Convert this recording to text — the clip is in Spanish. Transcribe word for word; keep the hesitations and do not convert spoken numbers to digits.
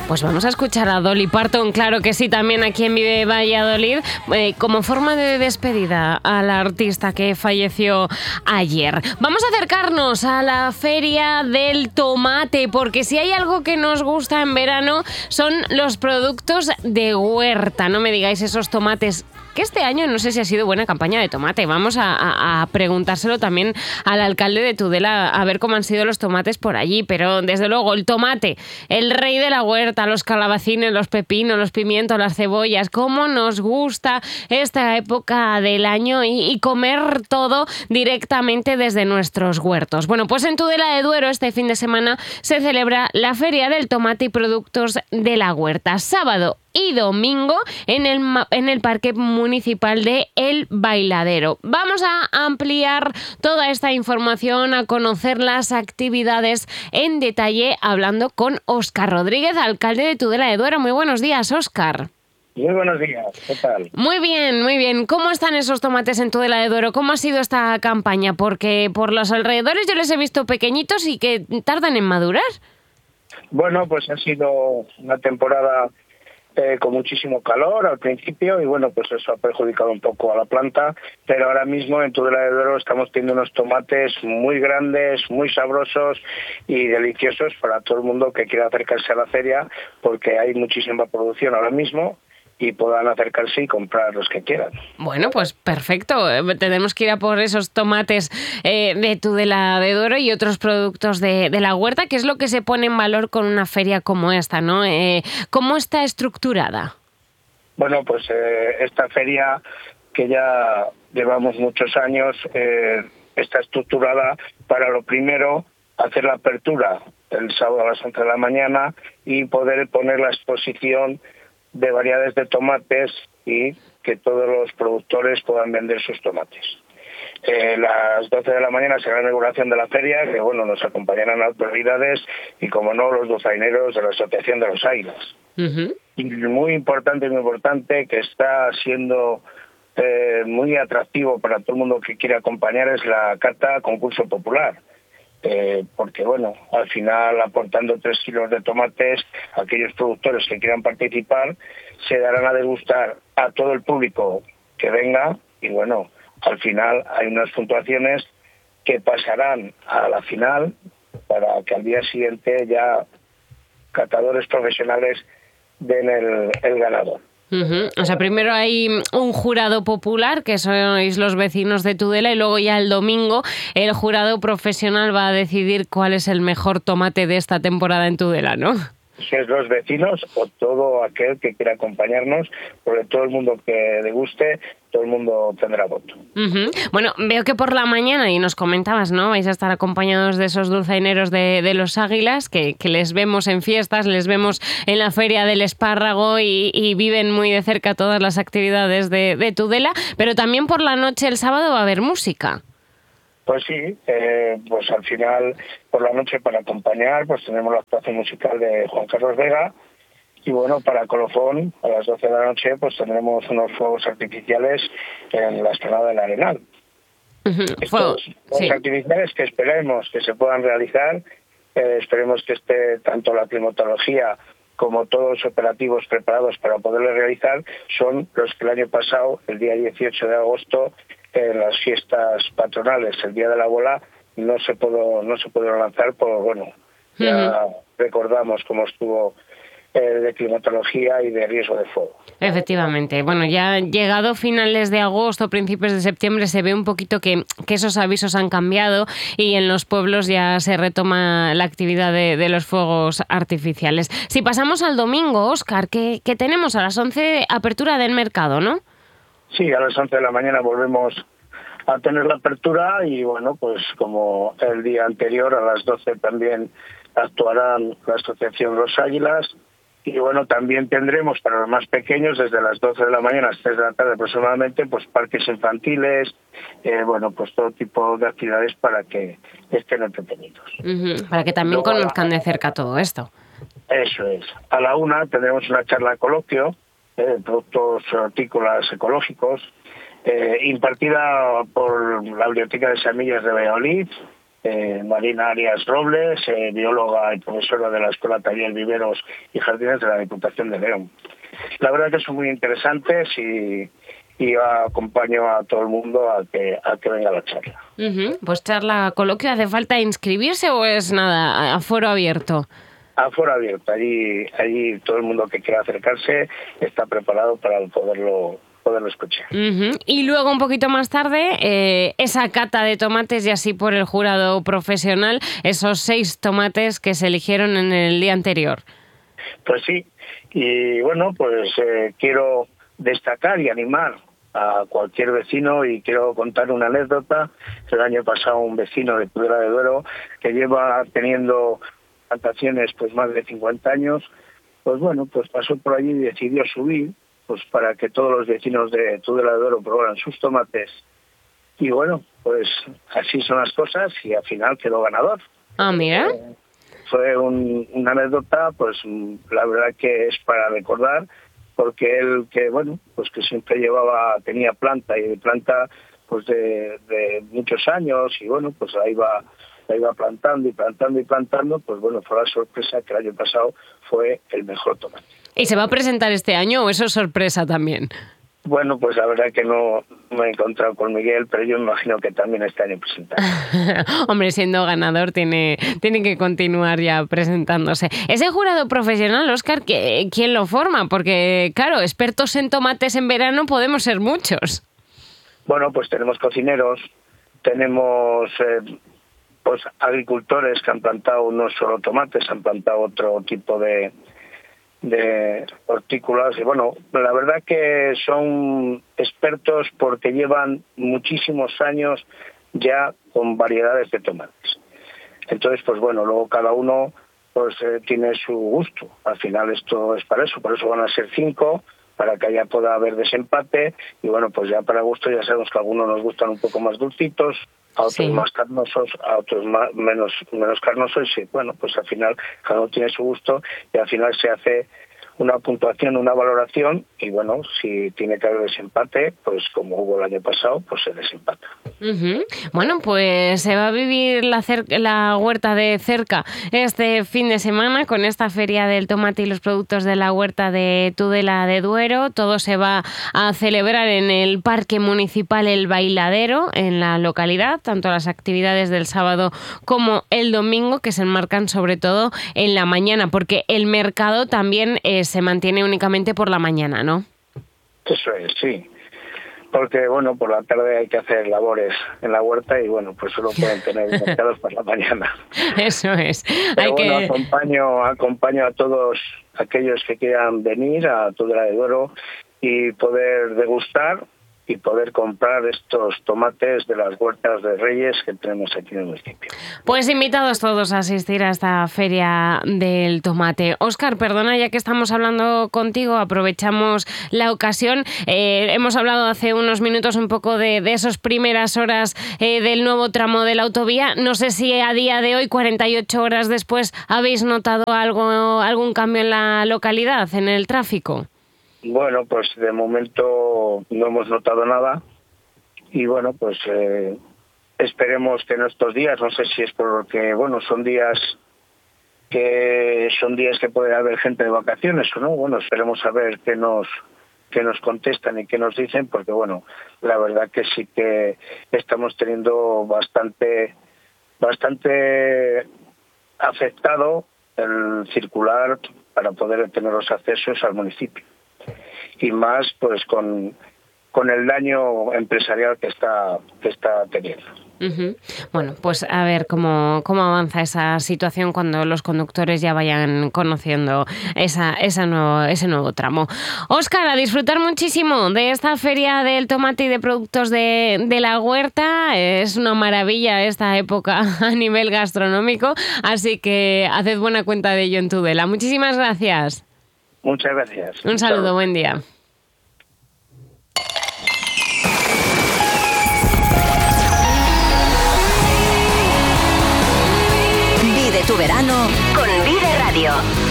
Pues vamos a escuchar a Dolly Parton, claro que sí, también aquí en Vive Valladolid, eh, como forma de despedida a la artista que falleció ayer. Vamos a acercarnos a la Feria del Tomate, porque si hay algo que nos gusta en verano son los productos de huerta. No me digáis esos tomates, que este año no sé si ha sido buena campaña de tomate. Vamos a, a, a preguntárselo también al alcalde de Tudela, a ver cómo han sido los tomates por allí, pero desde luego el tomate, el rey de la huerta, los calabacines, los pepinos, los pimientos, las cebollas, cómo nos gusta esta época del año y, y comer todo directamente desde nuestros huertos. Bueno, pues en Tudela de Duero este fin de semana se celebra la Feria del Tomate y Productos de la Huerta, sábado y domingo en el, en el Parque Municipal de El Bailadero. Vamos a ampliar toda esta información, a conocer las actividades en detalle, hablando con Óscar Rodríguez, alcalde de Tudela de Duero. Muy buenos días, Óscar. Muy buenos días, ¿qué tal? Muy bien, muy bien. ¿Cómo están esos tomates en Tudela de Duero? ¿Cómo ha sido esta campaña? Porque por los alrededores yo les he visto pequeñitos y que tardan en madurar. Bueno, pues ha sido una temporada Eh, con muchísimo calor al principio y bueno, pues eso ha perjudicado un poco a la planta, pero ahora mismo en Tudela de Duero estamos teniendo unos tomates muy grandes, muy sabrosos y deliciosos para todo el mundo que quiera acercarse a la feria, porque hay muchísima producción ahora mismo y puedan acercarse y comprar los que quieran. Bueno, pues perfecto. Tenemos que ir a por esos tomates eh, de Tudela de Duero y otros productos de, de la huerta, que es lo que se pone en valor con una feria como esta, ¿no? Eh, ¿Cómo está estructurada? Bueno, pues eh, esta feria, que ya llevamos muchos años, eh, está estructurada para, lo primero, hacer la apertura el sábado a las once de la mañana y poder poner la exposición de variedades de tomates y que todos los productores puedan vender sus tomates. Eh, las doce de la mañana será la inauguración de la feria, que bueno, nos acompañarán autoridades y, como no, los dulzaineros de la Asociación de los Águilas. Uh-huh. Y muy importante, muy importante, que está siendo eh, muy atractivo para todo el mundo que quiere acompañar, es la cata concurso popular. Eh, porque bueno, al final, aportando tres kilos de tomates, aquellos productores que quieran participar se darán a degustar a todo el público que venga y bueno, al final hay unas puntuaciones que pasarán a la final para que al día siguiente ya catadores profesionales den el, el ganador. Uh-huh. O sea, primero hay un jurado popular, que sois los vecinos de Tudela, y luego ya el domingo el jurado profesional va a decidir cuál es el mejor tomate de esta temporada en Tudela, ¿no? Si es los vecinos o todo aquel que quiera acompañarnos, porque todo el mundo que deguste, todo el mundo tendrá voto. Uh-huh. Bueno, veo que por la mañana, y nos comentabas, ¿no?, vais a estar acompañados de esos dulzaineros de, de los Águilas, que, que les vemos en fiestas, les vemos en la Feria del Espárrago y, y viven muy de cerca todas las actividades de, de Tudela, pero también por la noche, el sábado, va a haber música. Pues sí, eh, pues al final, por la noche, para acompañar, pues tenemos la actuación musical de Juan Carlos Vega y bueno, para colofón, a las doce de la noche, pues tendremos unos fuegos artificiales en la explanada del Arenal. Uh-huh. Estos Fuego, fuegos sí. artificiales que esperemos que se puedan realizar, eh, esperemos que esté tanto la climatología como todos los operativos preparados para poderlos realizar, son los que el año pasado, el día dieciocho de agosto, en las fiestas patronales, el Día de la Bola, no se pudo, no se pudieron lanzar, por bueno, ya uh-huh. recordamos cómo estuvo eh, de climatología y de riesgo de fuego. Efectivamente. Bueno, ya llegado finales de agosto, principios de septiembre, se ve un poquito que, que esos avisos han cambiado y en los pueblos ya se retoma la actividad de, de los fuegos artificiales. Si pasamos al domingo, Óscar, ¿qué, qué tenemos? A las once, apertura del mercado, ¿no? Sí, a las once de la mañana volvemos a tener la apertura y bueno, pues como el día anterior a las doce también actuarán la Asociación Los Águilas y bueno, también tendremos para los más pequeños desde las doce de la mañana hasta tres de la tarde aproximadamente, pues parques infantiles, eh, bueno, pues todo tipo de actividades para que estén entretenidos. Uh-huh. Para que también Luego, conozcan de cerca todo esto. Eso es. A la una tendremos una charla de coloquio de productos hortícolas ecológicos, eh, impartida por la Biblioteca de Semillas de Valladolid, eh, Marina Arias Robles, eh, bióloga y profesora de la Escuela Taller Viveros y Jardines de la Diputación de León. La verdad que son muy interesantes y, y acompaño a todo el mundo a que, a que venga a la charla. Uh-huh. Pues charla, coloquio, ¿hace falta inscribirse o es nada, a foro abierto? A foro abierto, allí, allí todo el mundo que quiera acercarse está preparado para poderlo, poderlo escuchar. Uh-huh. Y luego un poquito más tarde, eh, esa cata de tomates y así por el jurado profesional, esos seis tomates que se eligieron en el día anterior. Pues sí, y bueno, pues eh, quiero destacar y animar a cualquier vecino y quiero contar una anécdota. El año pasado un vecino de Tudela de Duero que lleva teniendo plantaciones pues más de cincuenta años, pues bueno, pues pasó por allí y decidió subir pues para que todos los vecinos de Tudela de Duero probaran sus tomates. Y bueno, pues así son las cosas y al final quedó ganador. Ah, mira. Eh, fue un, una anécdota, pues la verdad que es para recordar, porque él que bueno, pues que siempre llevaba, tenía planta y planta pues de, de muchos años y bueno, pues ahí va la iba plantando y plantando y plantando, pues bueno, fue la sorpresa que el año pasado fue el mejor tomate. ¿Y se va a presentar este año o eso es sorpresa también? Bueno, pues la verdad que no me he encontrado con Miguel, pero yo me imagino que también este año presentará. Hombre, siendo ganador tiene, tiene que continuar ya presentándose. Ese jurado profesional, Óscar, ¿quién lo forma? Porque, claro, expertos en tomates en verano podemos ser muchos. Bueno, pues tenemos cocineros, tenemos... Eh, pues agricultores que han plantado no solo tomates, han plantado otro tipo de, de hortícolas. Y bueno, la verdad que son expertos porque llevan muchísimos años ya con variedades de tomates. Entonces, pues bueno, luego cada uno pues eh, tiene su gusto. Al final esto es para eso, por eso van a ser cinco, para que allá pueda haber desempate. Y bueno, pues ya para gusto ya sabemos que a algunos nos gustan un poco más dulcitos, a otros sí. más carnosos, a otros más, menos menos carnosos, y bueno, pues al final cada uno tiene su gusto y al final se hace una puntuación, una valoración y bueno, si tiene que haber desempate, pues como hubo el año pasado, pues se desempata. Uh-huh. Bueno, pues se va a vivir la, cer- la huerta de cerca este fin de semana con esta feria del tomate y los productos de la huerta de Tudela de Duero. Todo se va a celebrar en el Parque Municipal El Bailadero, en la localidad, tanto las actividades del sábado como el domingo, que se enmarcan sobre todo en la mañana, porque el mercado también es se mantiene únicamente por la mañana, ¿no? Eso es, sí. Porque, bueno, por la tarde hay que hacer labores en la huerta y, bueno, pues solo pueden tener mercados por la mañana. Eso es. Pero hay bueno, que... acompaño, acompaño a todos aquellos que quieran venir a Tudela de Duero y poder degustar y poder comprar estos tomates de las huertas de Reyes que tenemos aquí en el municipio. Pues invitados todos a asistir a esta feria del tomate. Óscar, perdona, ya que estamos hablando contigo, aprovechamos la ocasión. Eh, hemos hablado hace unos minutos un poco de, de esas primeras horas eh, del nuevo tramo de la autovía. No sé si a día de hoy, cuarenta y ocho horas después, habéis notado algo, algún cambio en la localidad, en el tráfico. Bueno, pues de momento no hemos notado nada y bueno, pues eh, esperemos que en estos días, no sé si es porque, bueno, son días que son días que puede haber gente de vacaciones o no, bueno, esperemos a ver qué nos qué nos contestan y qué nos dicen, porque bueno, la verdad que sí que estamos teniendo bastante bastante afectado el circular para poder tener los accesos al municipio. Y más pues con, con el daño empresarial que está que está teniendo. Uh-huh. Bueno, pues a ver cómo, cómo avanza esa situación cuando los conductores ya vayan conociendo esa, esa nuevo, ese nuevo tramo. Óscar, a disfrutar muchísimo de esta feria del tomate y de productos de, de la huerta. Es una maravilla esta época a nivel gastronómico, así que haced buena cuenta de ello en Tudela. Muchísimas gracias. Muchas gracias. Un saludo, buen día. Vive tu verano con Vive Radio.